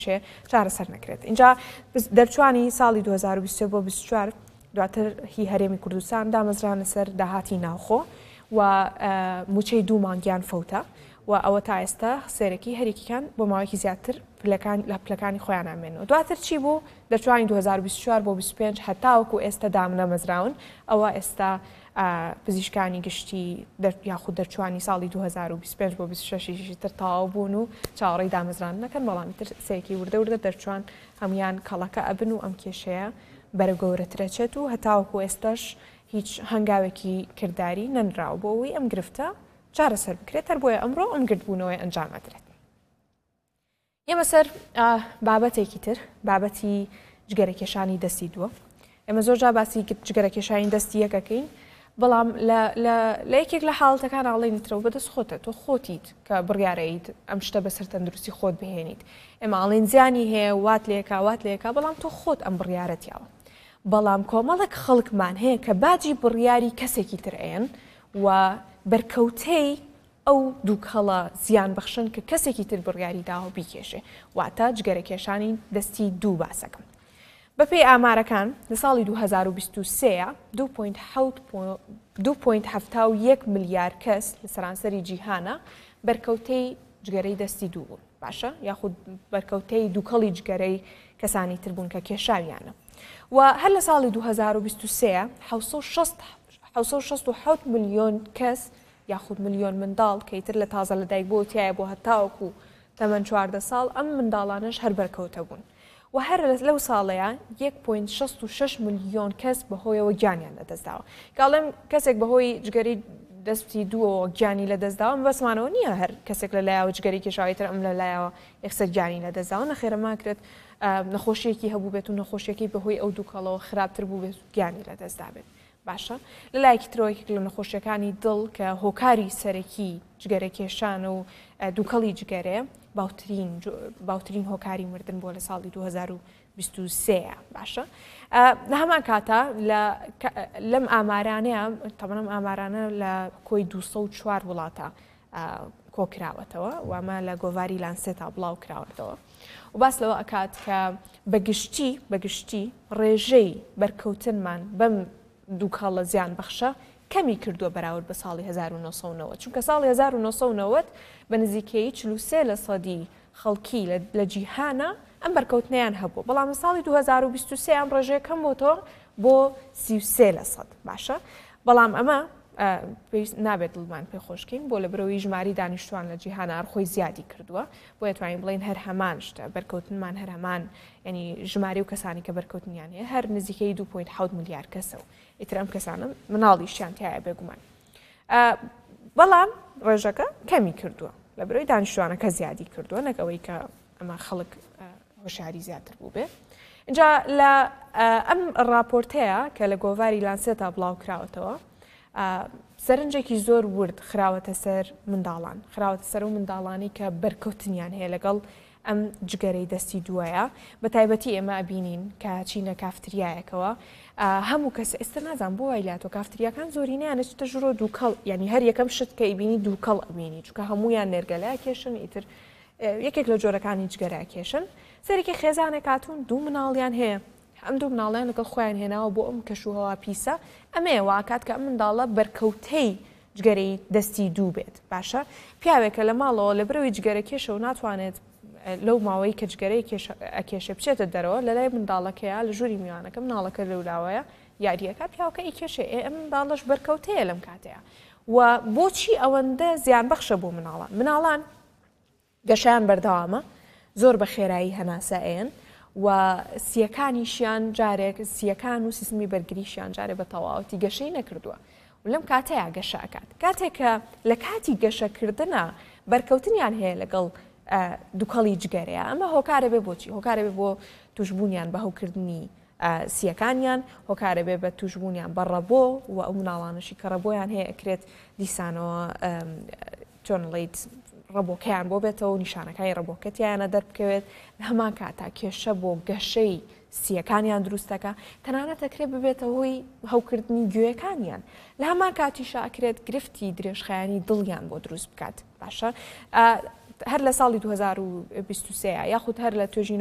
چارەسەر نەکرێت. اینجا دەرچوانی ساڵی 2023 بۆ 24 دواتر هی هەرێمی کوردستان دامەزرانە سەر داهاتی ناوخۆ و موچەی 2 مانگیان فەوتە و ئەوە تا ئێستا سێرەکی هەرێکیان بۆ ماوەیەکی زیاتر لە پلەکانی خۆیان ئامێنەوە. دواتر چی بوو دەرچوانی 2024 بۆ 25 هەتاوەکو ئێستا دامنەمەزراون ئەوە ئێستا پزیشکانی گشتی یاخود دەرچوانی ساڵی 2025 بۆ 26 تر تەواو بوون و چاوەڕێی دامەزران نەکەن بەڵامی تر سەیەکی وردە دەرچوان هەمویان کەڵەکە ئەبن و ئەم کێشەیە بەرە گەورەترەچێت و هەتاوەکو ئێستاش هیچ هەنگاوێکی کردداری نەنراوە بۆ ئەوەی ئەم گرفتە چارەسەر بکرێت هەر بۆیە ئەمڕۆ ئەم گرتبوونەوەی ئەنجامەدرێت. ئێمە سەر بابەتێکی تر بابەتی جگەرەکێشانی دەستی دووە. ئێمە زۆرجا باسی جگەرەکێشانی دەستی یەکەکەین بەڵام لە یەکێک لە حاڵەتەکان ئاڵێنیترەوە بەدەست خۆتە تۆ خۆتیت کە بڕیارەیت ئەم شتە بەسەر تەندروستی خۆت بهێنیت. ئێمە ئاڵێن زیانی هەیە وات لێکا بەڵام تۆ خۆت ئەم بڕیارەتیاوە. بەڵام کۆمەڵێک خەڵکمان هەیە کە باجی بڕیاری کەسێکی تر ئێن و بەرکەوتەی ئەو دووکەڵە زیان بەخشن کە کەسێکی تر بڕیاری داوە بیکێشێ واتە جگەرەکێشانی دەستی دوو باسەکەم. بەپێی ئامارەکان لە ساڵی 2023 2.71 ملیار کەس لە سەرانسەری جیهانە بەرکەوتەی جگەرەی دەستی دوو بوون باشە یاخود بەرکەوتەی دووکەڵی جگەرەی کەسانی تر بوون کە کێشاویانە و هەر لە ساڵی 2023 767 ملیۆن کەس یاخود ملیۆن منداڵ کە ئیتر لە تازە لەدایک بۆتیایە بۆ هەتاوەکو تەمەەن 14 ساڵ ئەم منداڵانش هەر بەرکەوتە بوون و هەر لەو ساڵەیە 1.66 ملیۆن کەس بەهۆیەوە گیانیان لەدەستداوە کاڵێم کەسێک بەهۆی جگەری دەستی دووەوە گیانی لەدەستداوە بەسمانەوە نییە هەر کەسێک لەلایەوە جگەری کێشاویتر ئەم لەلایەوە یەکسەر گیانی لەدەستداوە نەخێرەماکرێت نەخۆشیەکی هەبوو بێت و نەخۆشیەکەی بەهۆی ئەو دووکەڵەوە خراپتر بوو بێت گیانی لەدەستدا بێت باشە لەلایەکی ترەوەیەک لە نەخۆشیەکانی دڵ کە هۆکاری سەرەکی جگەرەکێشان و دووکەڵی جگەرەیە باوترین هۆکاری مردن بۆ لە ساڵی 2023 باشە لە هەمان کاتە لەم ئامارانەیە تەمەنم ئامارانە لە کۆی 204 وڵاتە کۆکراوەتەوە وامە لە گۆڤاری لانسێتا بڵاو کراوەتەوە و باس لەوە ئەکات کە بەگشتی ڕێژەی بەرکەوتنمان بەم دووکەڵە زیان بەخشە کەمی کردووە بەراورد بە ساڵی 1990 چونکە ساڵی 1990 بە نزیکەی 43% خەڵکی لە جیهانە ئەم بەرکەوتنیان هەبوو بەڵام لە ساڵی 2023 ئەم ڕێژەیە کەم بۆتەوە بۆ 33% باشە بەڵام ئەمە نابێت دڵمان پێ خۆشکین بۆ لە برەوەی ژماری دانیشتوان لە جیهانە ئەرخۆی زیادی کردووە بۆ دەتوانین بڵین هەر هەمان شتە بەرکەوتنمان هەر هەمان ینی ژماری و کەسانی کە بەرکەوتنیان هەیە هەر نزیکەی 2.7 ملیار کەسەوە ئیتر ئەم کەسانە مناڵیشیان تایە بێگومان بەڵام ڕێژەکە کەمی کردووە لە برەوەی دانیشتوانەکە زیادی کردووە نەکەوەی کە ئەمە خەڵک هۆشیاری زیاتر بوو بێ اینجا لە ئەم ڕاپۆرتەیە کە لە گۆڤاری لانسێتا بڵاو کراوەتەوە سەرنجێکی زۆر ورد خراوەتە سەر منداڵان خراوەتە سەر و منداڵانی کە بەرکەوتنیان هەیە لەگەڵ ئەم جگەرەی دەستی دوایە بە تایبەتی ئێمە ئەبینین کە چینە کافتریایەکەوە هەموو کەس ئێستا نازان بۆ وایلاتۆ کافتریاکان زۆرینیانە چتە ژڕۆ دووکەڵ ینی هەر یەکەم شت کە ئیبینی دووکەڵ ئەبینی چونکە هەمویان نێرگەلای کێشن ئیتر یەکێک لە جۆرەکانی جگەرای کێشن سەرێکی خێزانێک هاتوون دوو مناڵیان هەیە ئەم دوو مناڵیان لەگەڵ خۆیان هێناوە بۆ ئەم کەشوهەوا پیسە ئەمەیە واکات کە ئەم منداڵە بەرکەوتەی جگەرەی دەستی دوو بێت باشە پیاوێکە لە ماڵەوە لە برەوەی جگەرە کێشە و ناتوانێت لەو ماوەی کە جگەرەی ئەکێشە بچێتە دەرەوە لە لای منداڵەکەیە لە ژووری میوانەکە مناڵەکە لەولاوەیە یاریەکە پیاوەکە ئیکێشێ ئەم منداڵەش بەرکەوتەیە لەم کاتەیە و بۆچی ئەوەندە زیان بەخشە بۆ مناڵان گەشیان بەردەوامە زۆر بە خێرایی هەناسەیەن و سیەکانیشیان جارێک سیەکان و سیستمی بەرگریشیان جارێ بە تەواوەتی گەشەی نەکردووە و لەم کاتەیە گەشەکات کاتێک کە لە کاتی گەشەکردنە بەرکەوتنیان هەیە لەگەڵ دووکەڵی جگەرەیە ئەمە هۆکارە بێ بۆچی هۆکارە بێ بۆ توشبوونیان بە هەوکردنی سیەکانیان هۆکارە بێ بە توشبوونیان بە ڕەبۆ و ئەو مناڵانشی کە ڕەبۆیان هەیە ئەکرێت دیسانەوە چۆنڵیت ڕەبۆکەیان بۆ بێتەوە نیشانەکانی ڕەبۆکەتیانە دەربکەوێت لە هەمان کاتا کێشە بۆ گەشەی سیەکانیان دروستەکە تەنانەت ئەکرێت ببێتە هۆی هەوکردنی گوێیەکانیان لە هەمان کاتیشە ئەکرێت گرفتی درێژخایانی دڵیان بۆ دروست بکات باشە هەر لە ساڵی 2023 یاخود هەر لە توێژین